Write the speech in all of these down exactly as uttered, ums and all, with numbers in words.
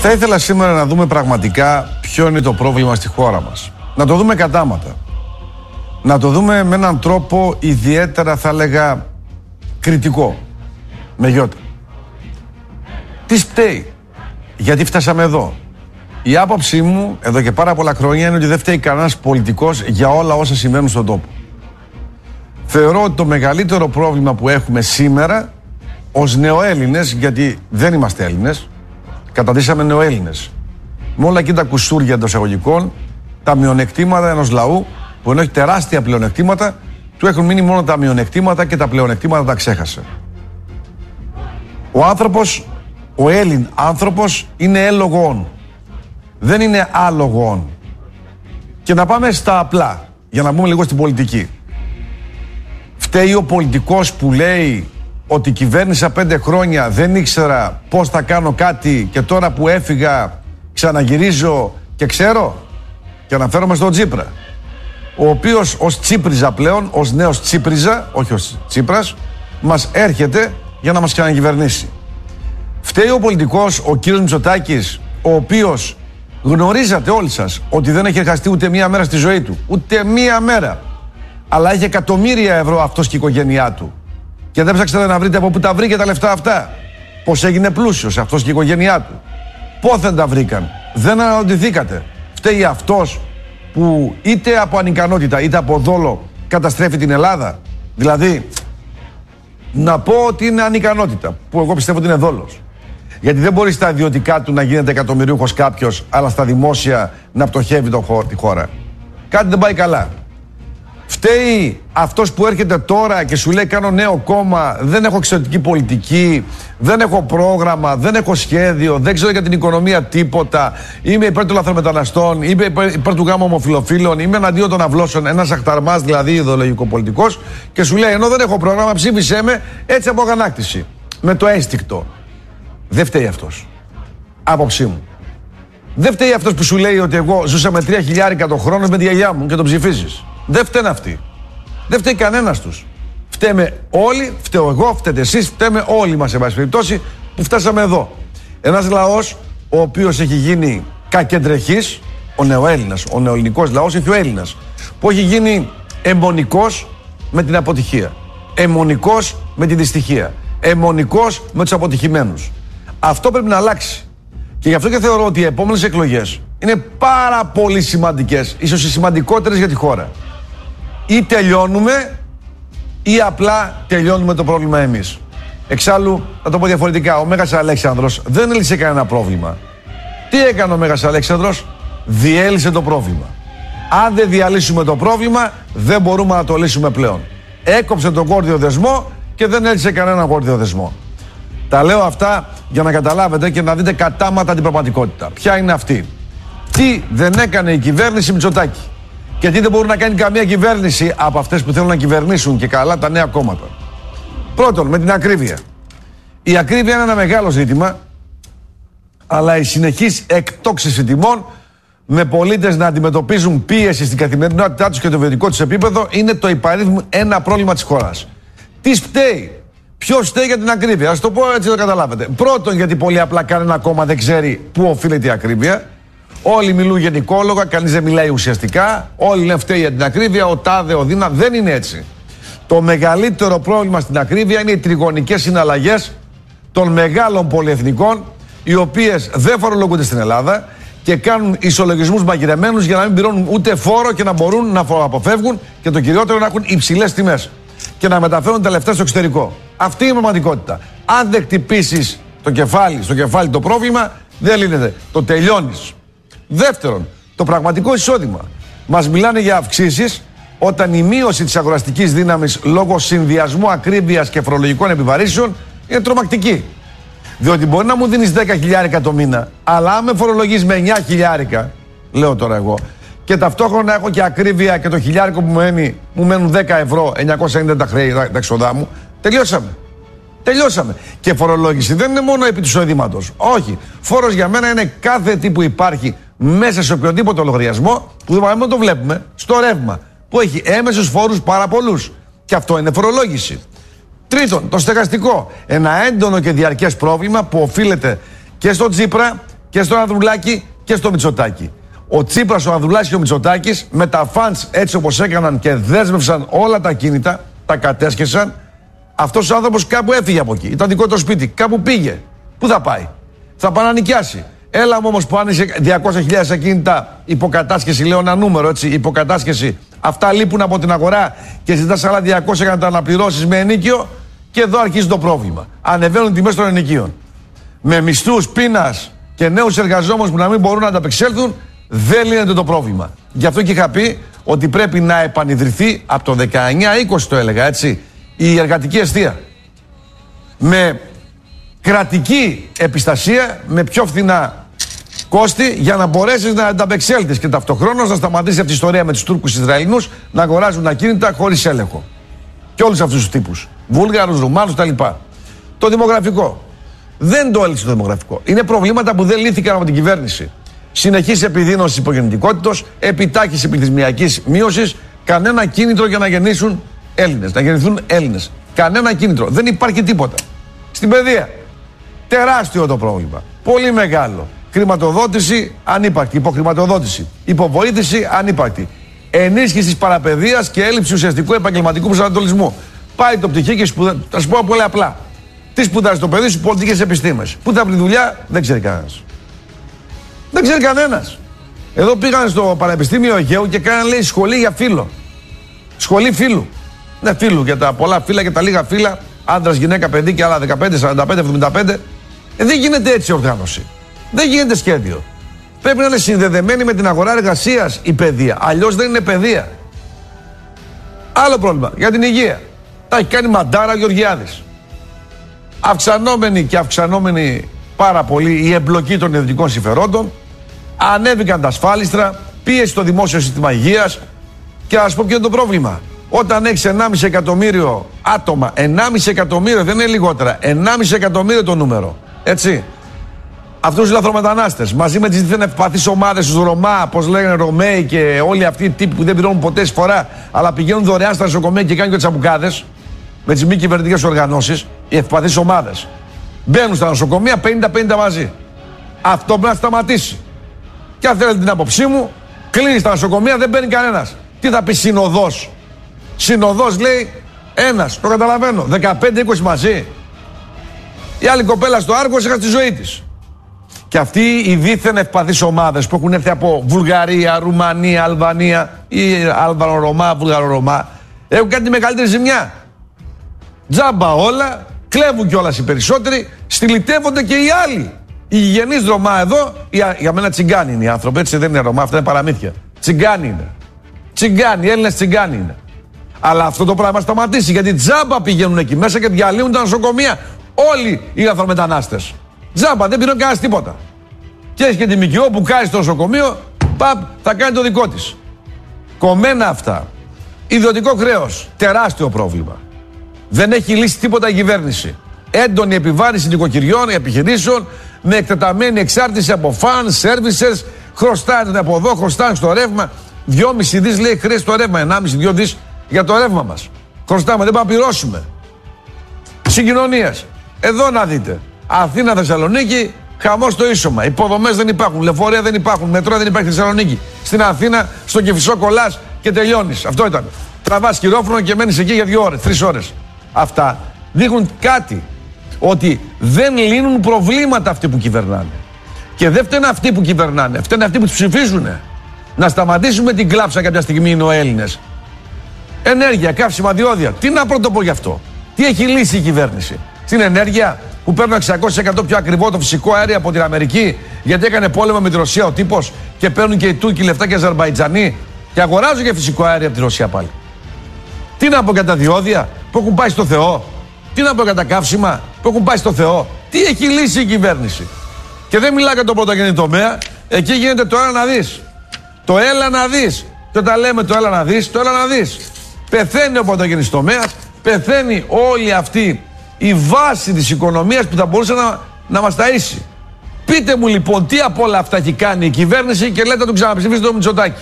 Θα ήθελα σήμερα να δούμε πραγματικά ποιο είναι το πρόβλημα στη χώρα μας. Να το δούμε κατάματα. Να το δούμε με έναν τρόπο ιδιαίτερα, θα έλεγα, κριτικό. Με γιώτα. Τι φταίει? Γιατί φτάσαμε εδώ? Η άποψή μου εδώ και πάρα πολλά χρόνια είναι ότι δεν φταίει κανένας πολιτικός για όλα όσα συμβαίνουν στον τόπο. Θεωρώ ότι το μεγαλύτερο πρόβλημα που έχουμε σήμερα ως νεοέλληνες, γιατί δεν είμαστε Έλληνες, καταντήσαμε νεοέλληνες, με όλα εκεί τα κουσούρια εντός εισαγωγικών, τα μειονεκτήματα ενός λαού που ενώ έχει τεράστια πλεονεκτήματα, του έχουν μείνει μόνο τα μειονεκτήματα και τα πλεονεκτήματα τα ξέχασε. Ο άνθρωπος, ο Έλλην άνθρωπος είναι έλογον. Δεν είναι άλογον. Και να πάμε στα απλά, για να μπούμε λίγο στην πολιτική. Φταίει ο πολιτικός που λέει ότι κυβέρνησα πέντε χρόνια, δεν ήξερα πώς θα κάνω κάτι και τώρα που έφυγα ξαναγυρίζω και ξέρω? Και αναφέρομαι στον Τσίπρα, ο οποίος ως Τσίπριζα πλέον, ως νέος Τσίπριζα, όχι ως Τσίπρας, μας έρχεται για να μας ξανακυβερνήσει. Φταίει ο πολιτικός, ο κύριος Μητσοτάκης, ο οποίος γνωρίζατε όλοι σας ότι δεν έχει εργαστεί ούτε μία μέρα στη ζωή του. Ούτε μία μέρα. Αλλά έχει εκατομμύρια ευρώ αυτός και η οικογένειά του. Και δεν ψάξατε να βρείτε από πού τα βρήκε τα λεφτά αυτά. Πώς έγινε πλούσιος αυτός και η οικογένειά του. Πόθεν τα βρήκαν. Δεν αναρωτηθήκατε? Φταίει αυτός που είτε από ανικανότητα είτε από δόλο καταστρέφει την Ελλάδα? Δηλαδή, να πω ότι είναι ανικανότητα, που εγώ πιστεύω ότι είναι δόλος. Γιατί δεν μπορεί στα ιδιωτικά του να γίνεται εκατομμυρίουχος κάποιος, αλλά στα δημόσια να πτωχεύει το χω... τη χώρα. Κάτι δεν πάει καλά. Φταίει αυτός που έρχεται τώρα και σου λέει: κάνω νέο κόμμα, δεν έχω εξωτερική πολιτική, δεν έχω πρόγραμμα, δεν έχω σχέδιο, δεν ξέρω για την οικονομία τίποτα, είμαι υπέρ των λαθρομεταναστών, είμαι υπέρ του γάμου ομοφυλοφίλων, είμαι εναντίον των αυλώσεων, ένας αχταρμάς δηλαδή ιδεολογικό-πολιτικός, και σου λέει: ενώ δεν έχω πρόγραμμα, ψήφισέ με έτσι από αγανάκτηση. Με το ένστικτο. Δεν φταίει αυτός. Άποψή μου. Δεν φταίει αυτός που σου λέει ότι εγώ ζούσα με τρία χιλιάρικα το χρόνο με τη γιαγιά μου και τον ψηφίζεις. Δεν φταίνε αυτοί. Δεν φταίει κανένας τους. Φταίμε όλοι, φταίω εγώ, φταίτε εσείς, φταίμε όλοι μας, σε πάση περιπτώσει, που φτάσαμε εδώ. Ένας λαός ο οποίος έχει γίνει κακεντρεχής, ο νεοέλληνας, ο νεοελληνικός λαός, έχει ο Έλληνας, που έχει γίνει αιμονικός με την αποτυχία. Αιμονικός με τη δυστυχία. Αιμονικός με τους αποτυχημένους. Αυτό πρέπει να αλλάξει. Και γι' αυτό και θεωρώ ότι οι επόμενες εκλογές είναι πάρα πολύ σημαντικές, ίσως οι σημαντικότερες για τη χώρα. Ή τελειώνουμε ή απλά τελειώνουμε το πρόβλημα εμείς. Εξάλλου, θα το πω διαφορετικά, ο Μέγας Αλέξανδρος δεν έλυσε κανένα πρόβλημα. Τι έκανε ο Μέγας Αλέξανδρος? Διέλυσε το πρόβλημα. Αν δεν διαλύσουμε το πρόβλημα, δεν μπορούμε να το λύσουμε πλέον. Έκοψε τον γόρδιο δεσμό και δεν έλυσε κανένα γόρδιο δεσμό. Τα λέω αυτά για να καταλάβετε και να δείτε κατάματα την πραγματικότητα. Ποια είναι αυτή? Τι δεν έκανε η κυβέρνηση Μητσοτάκη και τι δεν μπορεί να κάνει καμία κυβέρνηση από αυτές που θέλουν να κυβερνήσουν και καλά τα νέα κόμματα? Πρώτον, με την ακρίβεια. Η ακρίβεια είναι ένα μεγάλο ζήτημα, αλλά η συνεχής εκτόξευση τιμών με πολίτες να αντιμετωπίζουν πίεση στην καθημερινότητά τους και το βιωτικό τους επίπεδο είναι το υπαρίθμον ένα πρόβλημα της χώρας. Τι φταίει? Ποιος φταίει για την ακρίβεια? Ας το πω έτσι να το καταλάβετε. Πρώτον, γιατί πολύ απλά κανένα κόμμα δεν ξέρει πού οφείλεται η ακρίβεια. Όλοι μιλούν γενικόλογα, κανείς δεν μιλάει ουσιαστικά. Όλοι λένε φταίει για την ακρίβεια, ο τάδε, ο δίνα. Δεν είναι έτσι. Το μεγαλύτερο πρόβλημα στην ακρίβεια είναι οι τριγωνικές συναλλαγές των μεγάλων πολυεθνικών, οι οποίες δεν φορολογούνται στην Ελλάδα και κάνουν ισολογισμούς μαγειρεμένους για να μην πληρώνουν ούτε φόρο και να μπορούν να φοροαποφεύγουν και το κυριότερο να έχουν υψηλές τιμές και να μεταφέρουν τα λεφτά στο εξωτερικό. Αυτή είναι η πραγματικότητα. Αν δεν χτυπήσεις το κεφάλι, στο κεφάλι το πρόβλημα, δεν λύνεται. Το τελειώνεις. Δεύτερον, το πραγματικό εισόδημα. Μας μιλάνε για αυξήσεις όταν η μείωση της αγοραστικής δύναμης λόγω συνδυασμού ακρίβειας και φορολογικών επιβαρύσεων είναι τρομακτική. Διότι μπορεί να μου δίνεις δέκα χιλιάρικα το μήνα, αλλά αν με φορολογείς με εννιά χιλιάρικα, λέω τώρα εγώ, και ταυτόχρονα έχω και ακρίβεια και το χιλιάρικο που μου μένει, μου μένουν δέκα ευρώ, εννιακόσια ενενήντα τα χρέη, τα εξοδά μου, τελειώσαμε. Τελειώσαμε. Και φορολόγηση δεν είναι μόνο επί του εισοδήματος. Όχι. Φόρος για μένα είναι κάθε τι που υπάρχει μέσα σε οποιοδήποτε λογαριασμό, που δεν το βλέπουμε, στο ρεύμα, που έχει έμεσους φόρους πάρα πολλούς. Και αυτό είναι φορολόγηση. Τρίτον, το στεγαστικό. Ένα έντονο και διαρκές πρόβλημα που οφείλεται και στον Τσίπρα και στον Ανδρουλάκη και στο Μητσοτάκη. Ο Τσίπρας, ο Ανδρουλάκης και ο Μητσοτάκης με τα φαντς έτσι όπως έκαναν και δέσμευσαν όλα τα κίνητα, τα κατέσχεσαν. Αυτός ο άνθρωπος κάπου έφυγε από εκεί. Ήταν δικό του σπίτι. Κάπου πήγε. Πού θα πάει? Θα πάει να νοικιάσει. Έλα μου όμως που άνοιξε διακόσιες χιλιάδες ακίνητα υποκατάσχεση, λέω ένα νούμερο έτσι, υποκατάσχεση. Αυτά λείπουν από την αγορά και ζητάς άλλα διακόσια για να τα αναπληρώσεις με ενίκιο και εδώ αρχίζει το πρόβλημα. Ανεβαίνουν τιμές των ενοικίων. Με μισθούς, πείνας και νέους εργαζόμενους που να μην μπορούν να ανταπεξέλθουν, δεν λύνεται το πρόβλημα. Γι' αυτό και είχα πει ότι πρέπει να επανειδρυθεί από το δεκαεννιά είκοσι, το έλεγα έτσι, η εργατική εστία. Με κρατική επιστασία, με πιο φθηνά κόστη, για να μπορέσεις να ανταπεξέλθεις και ταυτοχρόνως να σταματήσει αυτή η ιστορία με τους Τούρκους Ισραηλινούς να αγοράζουν ακίνητα χωρίς έλεγχο. Και όλους αυτούς τους τύπους. Βούλγαρους, Ρουμάνους κτλ. Το δημογραφικό. Δεν το έλυσε το δημογραφικό. Είναι προβλήματα που δεν λύθηκαν από την κυβέρνηση. Συνεχής επιδείνωση της υπογεννητικότητας, επιτάχυνση πληθυσμιακής μείωσης, κανένα κίνητρο για να γεννήσουν Έλληνες, να γεννηθούν Έλληνες. Κανένα κίνητρο. Δεν υπάρχει τίποτα. Στην παιδεία. Τεράστιο το πρόβλημα. Πολύ μεγάλο. Χρηματοδότηση ανύπαρκτη. Υποχρηματοδότηση. Υποβοήθηση ανύπαρκτη. Ενίσχυση της παραπαιδείας και έλλειψη ουσιαστικού επαγγελματικού προσανατολισμού. Πάει το πτυχίο και σπουδα... θα σου πω πολύ απλά. Τι σπουδάζει το παιδί σου? Πολιτικές επιστήμες. Πού θα βρει δουλειά? Δεν ξέρει κανένας. Δεν ξέρει κανένας. Εδώ πήγαν στο Πανεπιστήμιο Αιγαίου και κάναν, λέει, σχολή για φύλο. Σχολή φύλου. Ναι, φύλου, για τα πολλά φύλλα και τα λίγα φύλλα. Άντρας, γυναίκα, παιδί και άλλα δεκαπέντε, σαράντα πέντε, εβδομήντα πέντε. Ε, δεν γίνεται έτσι οργάνωση. Δεν γίνεται σχέδιο. Πρέπει να είναι συνδεδεμένη με την αγορά εργασίας η παιδεία. Αλλιώς δεν είναι παιδεία. Άλλο πρόβλημα. Για την υγεία. Τα έχει κάνει μαντάρα ο Γεωργιάδης. Αυξανόμενη και αυξανόμενη πάρα πολύ η εμπλοκή των ιδιωτικών συμφερόντων. Ανέβηκαν τα ασφάλιστρα. Πίεση στο δημόσιο σύστημα υγείας. Και να σας πω ποιο είναι το πρόβλημα. Όταν έχεις ενάμιση εκατομμύριο άτομα, ενάμιση εκατομμύριο δεν είναι λιγότερα, ενάμιση εκατομμύριο το νούμερο. Έτσι. Αυτούς τους λαθρομετανάστες, μαζί με τις δίθεν ευπαθείς ομάδες, τους Ρωμά, πώς λέγανε Ρωμαίοι και όλοι αυτοί οι τύποι που δεν πληρώνουν ποτέ εισφορά, αλλά πηγαίνουν δωρεάν στα νοσοκομεία και κάνουν και τσαμπουκάδες, με τις μη κυβερνητικές οργανώσεις, οι ευπαθείς ομάδες. Μπαίνουν στα νοσοκομεία πενήντα πενήντα μαζί. Αυτό πρέπει να σταματήσει. Και αν θέλετε την άποψή μου, κλείνει στα νοσοκομεία, δεν μπαίνει κανένας. Τι θα πει συνοδός? Συνοδός λέει ένας, το καταλαβαίνω, δεκαπέντε είκοσι μαζί. Η άλλη κοπέλα στο Άργος είχα στη ζωή της. Και αυτοί οι δίθεν ευπαθείς ομάδες που έχουν έρθει από Βουλγαρία, Ρουμανία, Αλβανία ή Αλβανορωμά, Βουλγαρορωμά, έχουν κάνει τη μεγαλύτερη ζημιά. Τζάμπα όλα, κλέβουν κιόλας οι περισσότεροι, στυλιτεύονται και οι άλλοι. Οι γηγενείς Ρωμά εδώ, για μένα τσιγκάνοι είναι οι άνθρωποι, έτσι δεν είναι Ρωμά, αυτά είναι παραμύθια. Τσιγκάνοι είναι. Τσιγκάνοι, Έλληνες τσιγκάνοι είναι. Αλλά αυτό το πράγμα σταματήσει, γιατί τζάμπα πηγαίνουν εκεί μέσα και διαλύουν τα νοσοκομεία. Όλοι οι λαθρομετανάστες. Τζάμπα, δεν πήραν κανένας τίποτα. Και έχει και τη ΜΚΟ που κάνει στο νοσοκομείο, παπ, θα κάνει το δικό της. Κομμένα αυτά. Ιδιωτικό χρέος. Τεράστιο πρόβλημα. Δεν έχει λύσει τίποτα η κυβέρνηση. Έντονη επιβάρυνση νοικοκυριών, επιχειρήσεων, με εκτεταμένη εξάρτηση από φαν, services, χρωστάνε από εδώ, χρωστάνε στο ρεύμα. δυόμισι δις λέει χρέη στο ρεύμα, ενάμιση με δύο δις για το ρεύμα μας. Χρωστάμε, δεν πάμε να πληρώσουμε. Συγκοινωνίες. Εδώ να δείτε. Αθήνα, Θεσσαλονίκη, χαμός στο ίσωμα. Υποδομές δεν υπάρχουν, λεωφορεία δεν υπάρχουν, μετρό δεν υπάρχει στη Θεσσαλονίκη. Στην Αθήνα, στο Κηφισό κολλάς και τελειώνεις. Αυτό ήταν. Τραβάς χειρόφρονο και μένεις εκεί για δύο ώρες, τρεις ώρες. Αυτά δείχνουν κάτι. Ότι δεν λύνουν προβλήματα αυτοί που κυβερνάνε. Και δεν φταίνε αυτοί που κυβερνάνε, φταίνε αυτοί που τους ψηφίζουν. Να σταματήσουμε την κλάψα κάποια στιγμή είναι ο Έλληνες. Ενέργεια, καύσιμα, διόδια. Τι να πρωτοπώ γι' αυτό? Τι έχει λύσει η κυβέρνηση? Στην ενέργεια που παίρνουν εξακόσια τοις εκατό πιο ακριβό το φυσικό αέριο από την Αμερική, γιατί έκανε πόλεμο με τη Ρωσία ο τύπος και παίρνουν και οι Τούρκοι λεφτά και οι Αζερμπαϊτζανοί και αγοράζουν και φυσικό αέριο από τη Ρωσία πάλι. Τι να πω για τα διόδια που έχουν πάει στο Θεό? Τι να πω για τα καύσιμα που έχουν πάει στο Θεό? Τι έχει λύσει η κυβέρνηση? Και δεν μιλάω για τον πρωτογενή τομέα, εκεί γίνεται το έλα να δεις. Το έλα να δεις. Και όταν λέμε το έλα να δεις, το έλα να δεις. Πεθαίνει ο πρωτογενής τομέας, πεθαίνει όλη αυτή η βάση της οικονομίας που θα μπορούσε να, να μας ταΐσει. Πείτε μου λοιπόν τι από όλα αυτά έχει κάνει η κυβέρνηση και λέτε να τον ξαναψηφίσετε το Μητσοτάκη.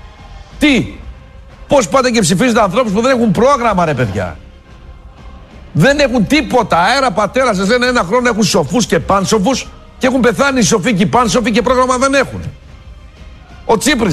Τι? Πώς πάτε και ψηφίζετε ανθρώπους που δεν έχουν πρόγραμμα, ρε παιδιά? Δεν έχουν τίποτα. Αέρα πατέρα σας λένε ένα χρόνο έχουν σοφούς και πάνσοφους και έχουν πεθάνει οι σοφοί και οι πάνσοφοι και πρόγραμμα δεν έχουν. Ο Τσίπρης